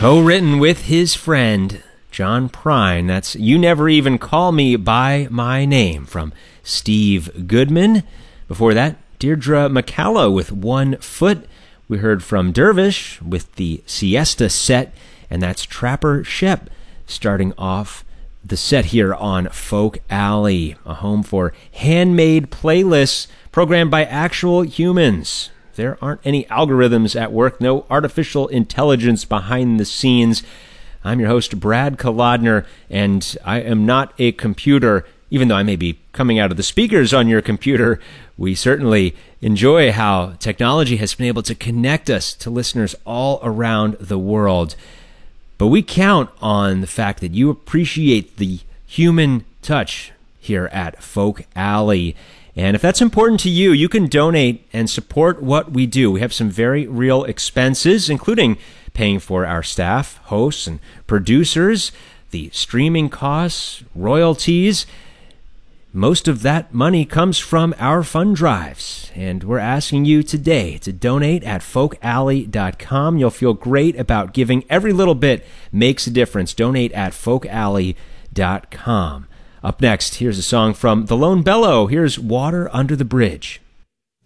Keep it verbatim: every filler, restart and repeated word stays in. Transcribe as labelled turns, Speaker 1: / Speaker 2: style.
Speaker 1: Co-written with his friend, John Prine. That's You Never Even Call Me By My Name from Steve Goodman. Before that, Deirdre McCalla with One Foot. We heard from Dervish with the Siesta set, and that's Trapper Shep starting off the set here on Folk Alley, a home for handmade playlists programmed by actual humans. There aren't any algorithms at work, no artificial intelligence behind the scenes. I'm your host, Brad Kolodner, and I am not a computer. Even though I may be coming out of the speakers on your computer, we certainly enjoy how technology has been able to connect us to listeners all around the world. But we count on the fact that you appreciate the human touch here at Folk Alley. And if that's important to you, you can donate and support what we do. We have some very real expenses, including paying for our staff, hosts, and producers, the streaming costs, royalties. Most of that money comes from our fund drives, and we're asking you today to donate at folk alley dot com. You'll feel great about giving. Every little bit makes a difference. Donate at folk alley dot com. Up next, here's a song from The Lone Bellow. Here's Water Under the Bridge.